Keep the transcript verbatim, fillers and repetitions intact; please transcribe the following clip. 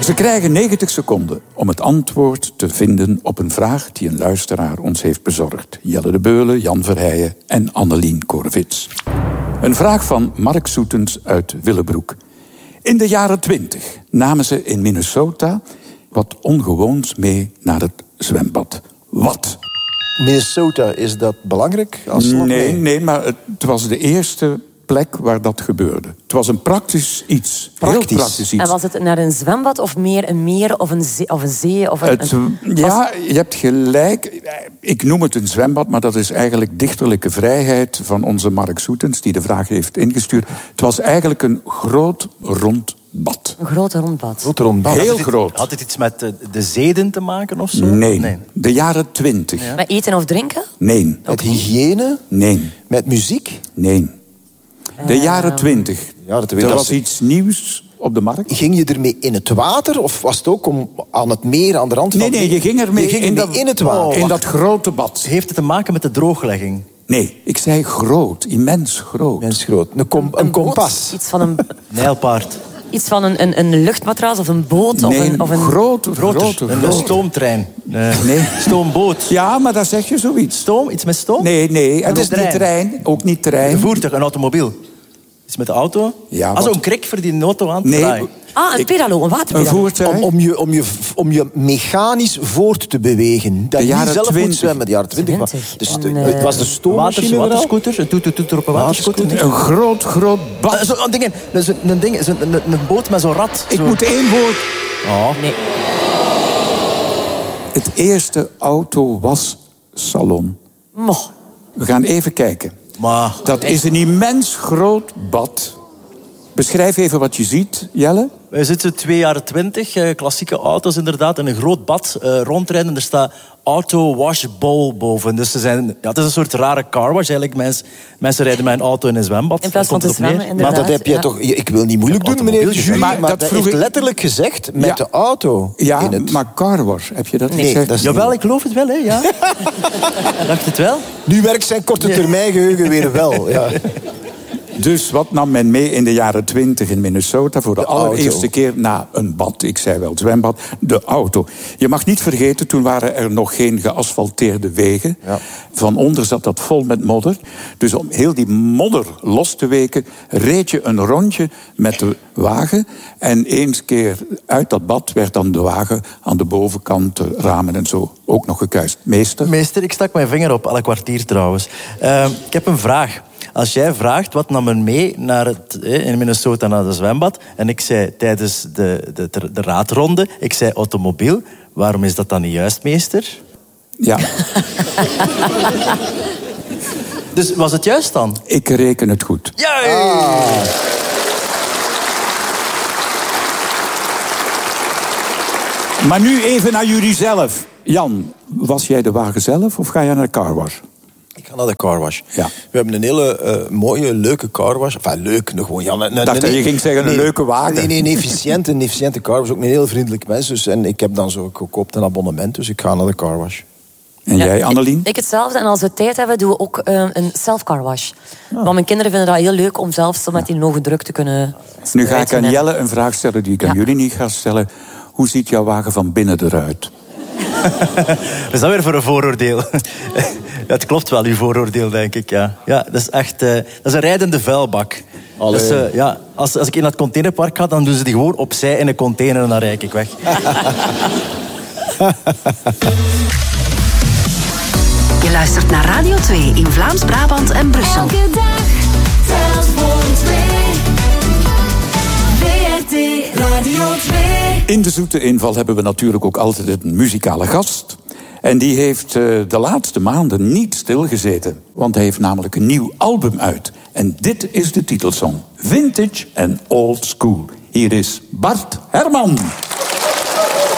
Ze krijgen negentig seconden om het antwoord te vinden op een vraag die een luisteraar ons heeft bezorgd. Jelle de Beulen, Jan Verheijen en Annelien Korvits. Een vraag van Mark Soetens uit Willebroek. In de jaren twintig namen ze in Minnesota wat ongewoons mee naar het zwembad. Wat? Minnesota, is dat belangrijk? Als nee, nee, nee, maar het was de eerste plek waar dat gebeurde. Het was een praktisch iets. Praktisch. Heel praktisch iets. En was het naar een zwembad of meer een meer of een zee? Of een zee of een, het, een... Ja, je hebt gelijk. Ik noem het een zwembad, maar dat is eigenlijk dichterlijke vrijheid van onze Mark Soetens, die de vraag heeft ingestuurd. Het was eigenlijk een groot rond bad. Een groot rondbad. Groot rondbad. Heel had het, groot. Had het iets met de, de zeden te maken of zo? Nee. nee. De jaren twintig. Ja. Met eten of drinken? Nee. Met hygiëne? Nee. Met muziek? Nee. De jaren twintig. Jaren twintig. Er was iets nieuws op de markt. Ging je ermee in het water? Of was het ook om aan het meer aan de rand van... Nee, nee, je ging ermee je ging in, ermee dat, in het water. in dat grote bad. Heeft het te maken met de drooglegging? Nee, ik zei groot, immens groot. Mens groot. Een, kom, een, Een boot? kompas. Iets van een, Nijlpaard. iets van een, een, een luchtmatras of een boot? Nee, of een, of een... grote, Groter. grote, Een, een grote. stoomtrein. Uh, Nee. Stoomboot. Ja, maar daar zeg je zoiets. Stoom? Iets met stoom? Nee, nee, het is trein. niet trein, ook niet trein. Een voertuig, een automobiel. Iets met de auto? Ja, ah, wat- zo'n krik voor die auto aan te Nee, draaien. Ah, een Ik- pedalo, een Een waterpedalo. voertuig. Om, om, je, om, je, om je mechanisch voort te bewegen. Dat De je niet jaren zelf moet twintig. zwemmen. De jaren twintig. maar- twintig. Dus En, de- eh, het was de stoommachine Waters, vooral? waterscooter? Een toeter op een waterscooter? Nee. Een groot, groot bad. Ah, zo, een ding, een, een, ding, een, een, een boot met zo'n rat. Ik Zo. moet één woord. Oh. Nee. Het eerste auto-wassalon. Mo. We gaan even kijken. Maar Dat is een immens groot bad. Beschrijf even wat je ziet, Jelle. wij zitten twee jaren twintig, eh, klassieke auto's inderdaad, in een groot bad eh, rondrijden. Er staat auto wash bowl boven. Dus ze zijn, ja, het is een soort rare car wash. Eigenlijk mensen, mensen rijden met een auto in een zwembad. In plaats Daar van komt te het op neer. zwemmen, Maar inderdaad. dat heb jij ja. toch... Ik wil niet moeilijk doen, meneer de Automobieltjes, jury, maar maar, dat dat vroeg heeft ik- letterlijk gezegd met Ja. de auto Ja, in het... maar car wash, heb je dat Nee. gezegd? dat is Jawel, niet- ik geloof het wel, hè. Ja. Dacht het wel? Nu werkt zijn korte termijn geheugen weer wel. Ja. Dus wat nam men mee in de jaren twintig in Minnesota voor de, De allereerste auto. keer na een bad? Ik zei wel zwembad, de auto. Je mag niet vergeten, toen waren er nog geen geasfalteerde wegen. Ja. Van onder zat dat vol met modder. Dus om heel die modder los te weken, reed je een rondje met de wagen. En eens keer uit dat bad werd dan de wagen aan de bovenkant, de ramen en zo, ook nog gekuist. Meester? Meester, ik stak mijn vinger op, elk kwartier trouwens. Uh, ik heb een vraag. Als jij vraagt, wat nam men mee naar het, eh, in Minnesota naar het zwembad? En ik zei tijdens de, de, de raadronde, ik zei automobiel. Waarom is dat dan niet juist, meester? Ja, Dus was het juist dan? ik reken het goed. Ja! Maar nu even naar jullie zelf. Jan, was jij de wagen zelf of ga je naar de car wash? Ik ga naar de carwash. Ja. We hebben een hele uh, mooie, leuke carwash. Enfin, leuk, nog gewoon... Ja, een, een, Dacht dat je ging zeggen, een leuke wagen. Nee, nee, een efficiënte, een efficiënte carwash. Ook een heel vriendelijk mens. Dus, en ik heb dan zo gekoopt een abonnement, dus ik ga naar de carwash. En Ja, jij, Annelien? Ik, ik hetzelfde. En als we tijd hebben, doen we ook uh, een self-car wash. Want mijn kinderen vinden dat heel leuk om zelf zo met die hoge druk te kunnen... Nu ga ik aan spuiten. Jelle een vraag stellen die ik aan Ja. jullie niet ga stellen. Hoe ziet jouw wagen van binnen eruit? Wat is dat weer voor een vooroordeel? Ja, het klopt wel, uw vooroordeel, denk ik. Ja, ja dat is echt uh, dat is een rijdende vuilbak. Allee. Dus, uh, ja, als, als ik in het containerpark ga, dan doen ze die gewoon opzij in een container en dan rijd ik weg. Je luistert naar Radio twee in Vlaams-Brabant en Brussel. Elke dag telt voor twee. B R T Radio twee. In de zoete inval hebben we natuurlijk ook altijd een muzikale gast. En die heeft uh, de laatste maanden niet stilgezeten. Want hij heeft namelijk een nieuw album uit. En dit is de titelsong. Vintage en Old School. Hier is Bart Herman.